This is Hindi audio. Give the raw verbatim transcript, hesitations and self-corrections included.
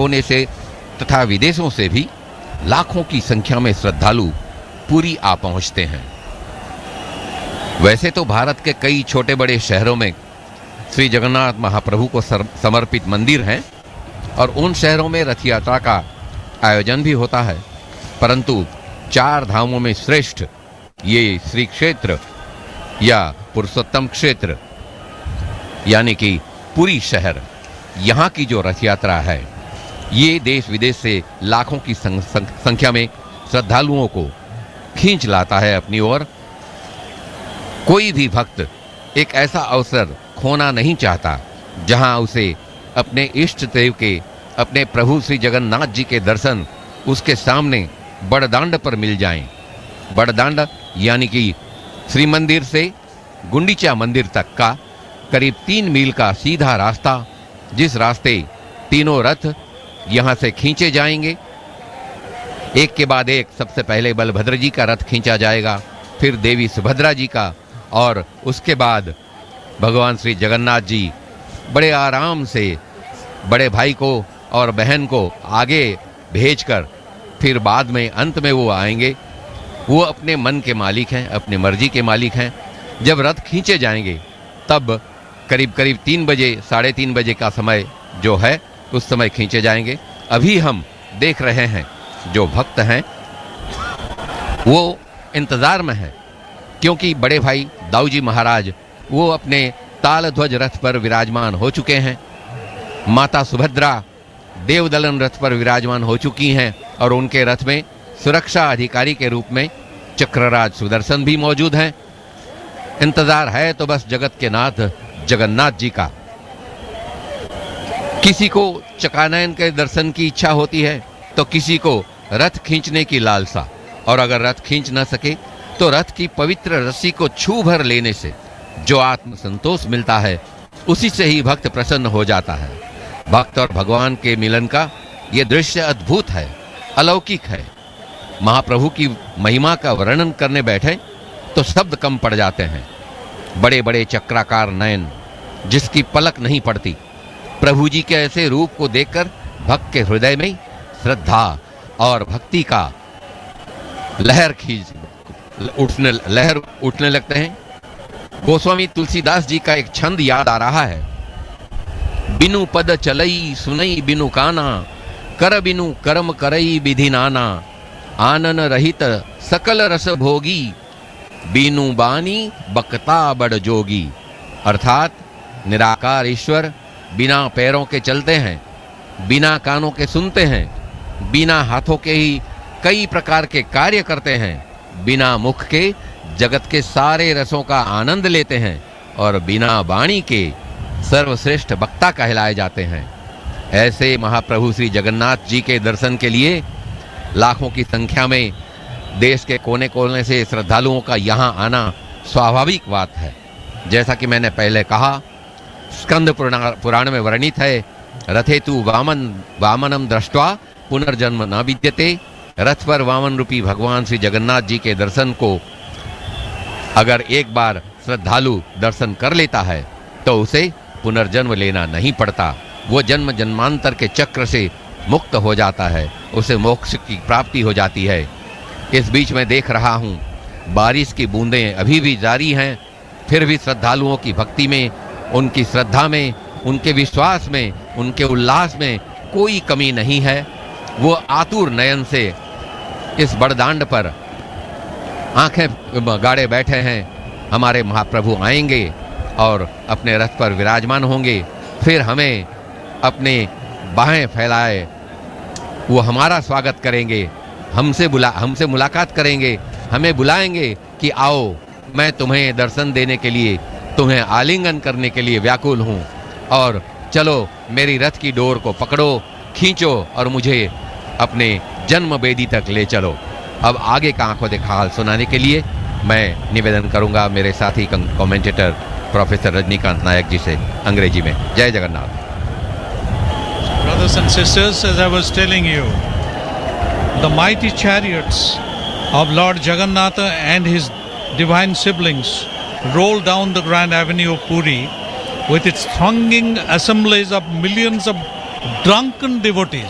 कोने से तथा विदेशों से भी लाखों की संख्या में श्रद्धालु पुरी आ पहुंचते हैं। वैसे तो भारत के कई छोटे बड़े शहरों में श्री जगन्नाथ महाप्रभु को समर्पित मंदिर हैं और उन शहरों में रथ यात्रा का आयोजन भी होता है, परंतु चार धामों में श्रेष्ठ ये श्री क्षेत्र या पुरुषोत्तम क्षेत्र यानी कि पुरी शहर, यहाँ की जो रथ यात्रा है ये देश विदेश से लाखों की संख्या में श्रद्धालुओं को खींच लाता है अपनी ओर। कोई भी भक्त एक ऐसा अवसर खोना नहीं चाहता जहां उसे अपने इष्ट देव के, अपने प्रभु श्री जगन्नाथ जी के दर्शन उसके सामने बड़दांड पर मिल जाएं। बड़दांड यानी कि श्री मंदिर से गुंडीचा मंदिर तक का करीब तीन मील का सीधा रास्ता, जिस रास्ते तीनों रथ यहां से खींचे जाएंगे। एक के बाद एक सबसे पहले बलभद्र जी का रथ खींचा जाएगा, फिर देवी सुभद्रा जी का, और उसके बाद भगवान श्री जगन्नाथ जी बड़े आराम से बड़े भाई को और बहन को आगे भेजकर फिर बाद में अंत में वो आएंगे। वो अपने मन के मालिक हैं, अपने मर्जी के मालिक हैं। जब रथ खींचे जाएंगे तब करीब करीब तीन बजे साढ़े तीन बजे का समय जो है उस समय खींचे जाएंगे। अभी हम देख रहे हैं जो भक्त हैं वो इंतज़ार में हैं, क्योंकि बड़े भाई दाऊ जी महाराज वो अपने ताल ध्वज रथ पर विराजमान हो चुके हैं। माता सुभद्रा देवदलन रथ पर विराजमान हो चुकी हैं और उनके रथ में सुरक्षा अधिकारी के रूप में चक्रराज सुदर्शन भी मौजूद हैं। इंतजार है तो बस जगत के नाथ जगन्नाथ जी का। किसी को चकानयन के दर्शन की इच्छा होती है तो किसी को रथ खींचने की लालसा, और अगर रथ खींच न सके तो रथ की पवित्र रस्सी को छू भर लेने से जो आत्म संतोष मिलता है उसी से ही भक्त प्रसन्न हो जाता है। भक्त और भगवान के मिलन का ये दृश्य अद्भुत है, अलौकिक है। महाप्रभु की महिमा का वर्णन करने बैठे तो शब्द कम पड़ जाते हैं। बड़े बड़े चक्राकार नयन जिसकी पलक नहीं पड़ती, प्रभु जी के ऐसे रूप को देखकर भक्त के हृदय में श्रद्धा और भक्ति का लहर खींच उठने लहर उठने लगते हैं। गोस्वामी तुलसीदास जी का एक छंद याद आ रहा है। बिनु पद चलई सुनई बिनु काना, कर बिनु कर्म करई विधि नाना, आनन रहित सकल रस भोगी, बिनु बानी बकता बड़ जोगी। अर्थात निराकार ईश्वर बिना पैरों के चलते हैं, बिना कानों के सुनते हैं, बिना हाथों के ही कई प्रकार के कार्य करते हैं, बिना मुख के जगत के सारे रसों का आनंद लेते हैं और बिना वाणी के सर्वश्रेष्ठ वक्ता कहलाए जाते हैं। ऐसे महाप्रभु श्री जगन्नाथ जी के दर्शन के लिए लाखों की संख्या में देश के कोने कोने से श्रद्धालुओं का यहाँ आना स्वाभाविक बात है। जैसा कि मैंने पहले कहा, स्कंद पुराण में वर्णित है, रथेतु वामन वामनम दृष्ट्वा पुनर्जन्म न विद्यते। रथ पर वामन रूपी भगवान श्री जगन्नाथ जी के दर्शन को अगर एक बार श्रद्धालु दर्शन कर लेता है तो उसे पुनर्जन्म लेना नहीं पड़ता। वो जन्म जन्मांतर के चक्र से मुक्त हो जाता है, उसे मोक्ष की प्राप्ति हो जाती है। इस बीच में देख रहा हूँ बारिश की बूंदें अभी भी जारी हैं, फिर भी श्रद्धालुओं की भक्ति में, उनकी श्रद्धा में, उनके विश्वास में, उनके उल्लास में कोई कमी नहीं है। वो आतुर नयन से इस बड़दांड पर आंखें गाड़े बैठे हैं। हमारे महाप्रभु आएंगे और अपने रथ पर विराजमान होंगे, फिर हमें अपने बाहें फैलाए वो हमारा स्वागत करेंगे, हमसे बुला हमसे मुलाकात करेंगे, हमें बुलाएंगे कि आओ, मैं तुम्हें दर्शन देने के लिए, तुम्हें आलिंगन करने के लिए व्याकुल हूँ, और चलो मेरी रथ की डोर को पकड़ो, खींचो और मुझे अपने जन्म वेदी तक ले चलो। अब आगे का आंखों देखा हाल सुनाने के लिए मैं निवेदन करूंगा मेरे साथी कमेंटेटर प्रोफेसर रजनीकांत नायक जी से अंग्रेजी में। जय Jagannath. Brothers and sisters, as I was telling you, the mighty chariots of Lord Jagannatha and his divine siblings roll down the grand avenue of Puri with its thronging assemblies of millions of drunken devotees.